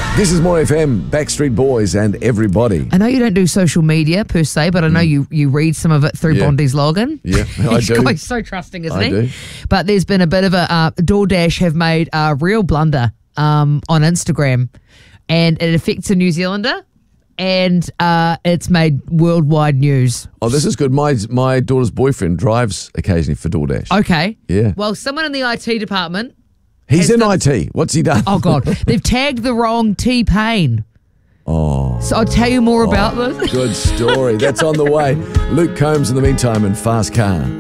This is More FM, Backstreet Boys and everybody. I know you don't do social media per se, but I know you read some of it through Bondi's login. Yeah, I do. He's so trusting, isn't I he? do. But there's been a bit of a DoorDash have made a real blunder on Instagram, and it affects a New Zealander, and it's made worldwide news. Oh, this is good. My daughter's boyfriend drives occasionally for DoorDash. Okay. Yeah. Well, someone in the IT department. He's in IT. What's he done? Oh, God. They've tagged the wrong T-Pain. Oh. So I'll tell you more about this. Good story. That's on the way. Luke Combs in the meantime in Fast Car.